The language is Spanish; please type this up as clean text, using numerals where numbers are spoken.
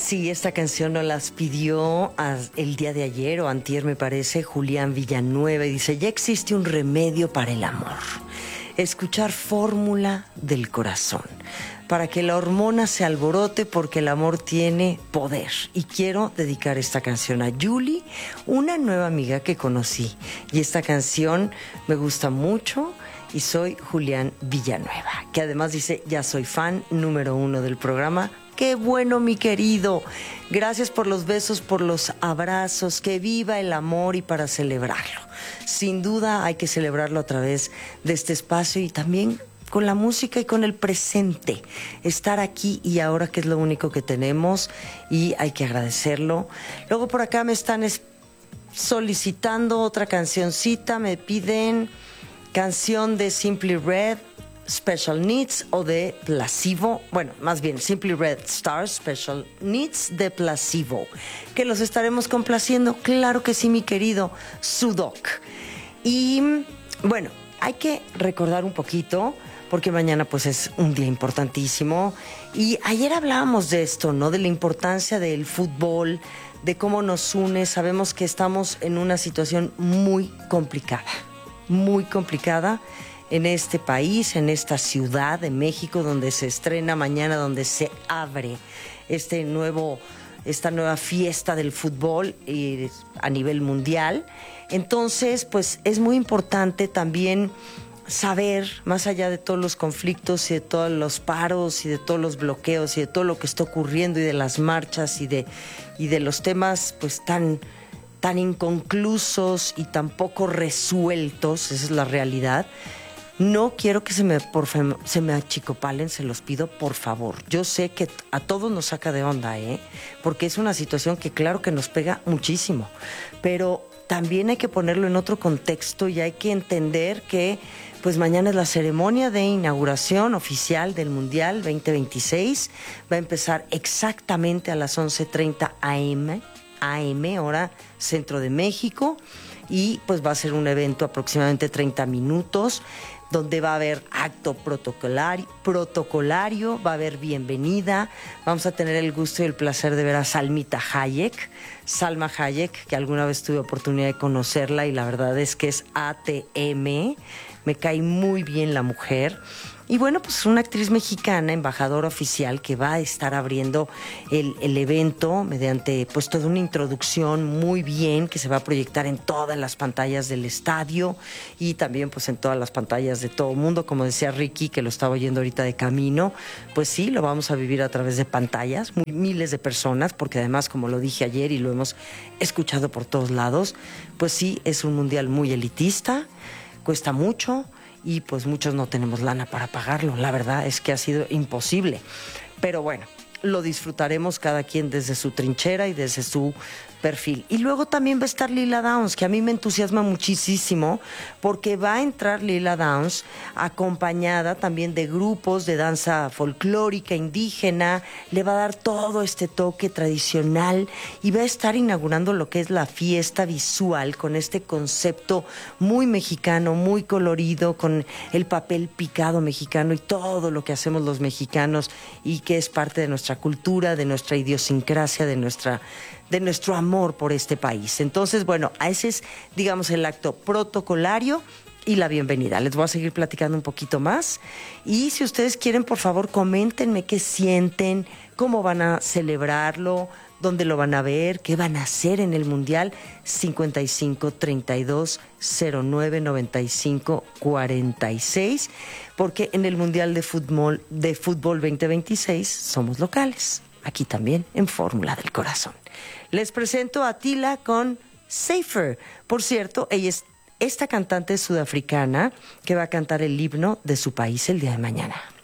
Sí, esta canción nos las pidió el día de ayer o antier, me parece, Julián Villanueva, y dice: ya existe un remedio para el amor. Escuchar Fórmula del Corazón, para que la hormona se alborote, porque el amor tiene poder. Y quiero dedicar esta canción a Julie, una nueva amiga que conocí. Y esta canción me gusta mucho. Y soy Julián Villanueva, que además dice: ya soy fan número 1 del programa. ¡Qué bueno, mi querido! Gracias por los besos, por los abrazos. ¡Que viva el amor! Y para celebrarlo, sin duda hay que celebrarlo a través de este espacio y también con la música y con el presente. Estar aquí y ahora, que es lo único que tenemos, y hay que agradecerlo. Luego por acá me están solicitando otra cancioncita. Me piden canción de Simply Red, Special Needs, o de Placebo. Bueno, más bien Simply Red Stars, Special Needs, de Placebo, que los estaremos complaciendo. Claro que sí, mi querido Sudok. Y bueno, hay que recordar un poquito, porque mañana pues es un día importantísimo. Y ayer hablábamos de esto, ¿no? De la importancia del fútbol, de cómo nos une. Sabemos que estamos en una situación muy complicada en este país, en esta ciudad de México, donde se estrena mañana, donde se abre esta nueva fiesta del fútbol a nivel mundial. Entonces, pues es muy importante también saber, más allá de todos los conflictos y de todos los paros y de todos los bloqueos y de todo lo que está ocurriendo y de las marchas y de los temas pues tan inconclusos y tan poco resueltos, esa es la realidad. No quiero que se me achicopalen, se los pido, por favor. Yo sé que a todos nos saca de onda, porque es una situación que claro que nos pega muchísimo, pero también hay que ponerlo en otro contexto y hay que entender que pues mañana es la ceremonia de inauguración oficial del Mundial 2026. Va a empezar exactamente a las 11:30 AM, hora Centro de México, y pues va a ser un evento aproximadamente 30 minutos, donde va a haber acto protocolario, va a haber bienvenida. Vamos a tener el gusto y el placer de ver a Salma Hayek, que alguna vez tuve oportunidad de conocerla y la verdad es que es ATM, me cae muy bien la mujer. Y bueno, pues una actriz mexicana, embajadora oficial, que va a estar abriendo el evento mediante pues toda una introducción muy bien, que se va a proyectar en todas las pantallas del estadio y también pues en todas las pantallas de todo el mundo. Como decía Ricky, que lo estaba oyendo ahorita de camino, pues sí, lo vamos a vivir a través de pantallas, miles de personas, porque además, como lo dije ayer y lo hemos escuchado por todos lados, pues sí, es un mundial muy elitista, cuesta mucho, y pues muchos no tenemos lana para pagarlo. La verdad es que ha sido imposible. Pero bueno, lo disfrutaremos cada quien desde su trinchera y desde su perfil. Y luego también va a estar Lila Downs, que a mí me entusiasma muchísimo, porque va a entrar Lila Downs acompañada también de grupos de danza folclórica indígena. Le va a dar todo este toque tradicional y va a estar inaugurando lo que es la fiesta visual, con este concepto muy mexicano, muy colorido, con el papel picado mexicano y todo lo que hacemos los mexicanos y que es parte de nuestra cultura, de nuestra idiosincrasia, de nuestro amor por este país. Entonces, bueno, ese es, digamos, el acto protocolario y la bienvenida. Les voy a seguir platicando un poquito más. Y si ustedes quieren, por favor, coméntenme qué sienten, cómo van a celebrarlo, dónde lo van a ver, qué van a hacer en el Mundial. 55 32 09 95 46, porque en el Mundial de Fútbol 2026 somos locales, aquí también en Fórmula del Corazón. Les presento a Tila con Safer. Por cierto, ella es esta cantante sudafricana que va a cantar el himno de su país el día de mañana.